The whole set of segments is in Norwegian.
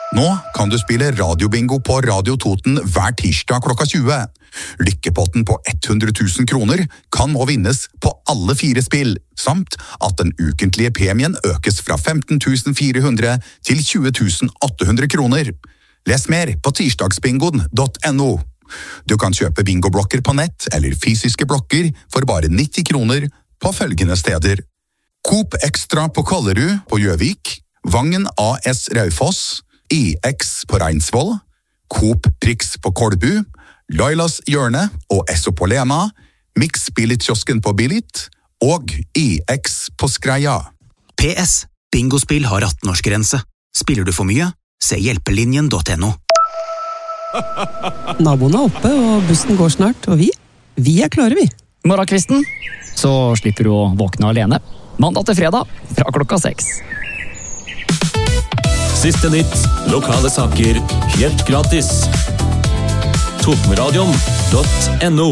Nå kan du spille radiobingo på Radio Toten hver tirsdag klokka 20. Lykkepotten på 100 000 kroner kan nå vinnes på alle 4 spill, samt at den ukentlige premien økes fra 15 400 til 20 800 kroner. Les mer på tirsdagsbingoen.no. Du kan kjøpe bingoblokker på nett eller fysiske blokker for bare 90 kroner på følgende steder. Coop Extra på Kollerud på Gjøvik, Vangen AS Raufoss, EX på Reinsvoll, Coop Prix på Kolbu, Lailas Hjørne og Esso på Lema, Mix Billit-kiosken på Billit og EX på Skreia. PS. Bingospill har 18-årsgrense. Spiller du for mye? Se hjelpelinjen.no. Naboen er oppe, og bussen går snart, og vi er klare, vi. Morgenkvisten, så slipper du å våkne alene. Mandag til fredag, fra klokka 6. Siste nytt, lokale saker, helt gratis. Totenradion.no.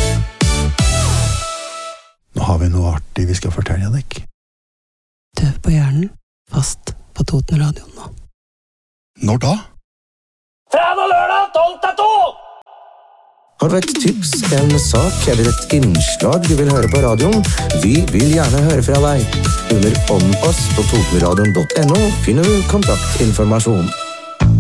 Nå har vi noe artig vi skal fortelle deg. Døv på hjernen, fast på Totenradioen nå. Når da? Fredag lørdag, 12-2! Har du et tips, en sak eller et innslag du vil høre på radioen? Vi vil gjerne høre fra deg. Under Om oss på totenradion.no finner du kontaktinformasjon.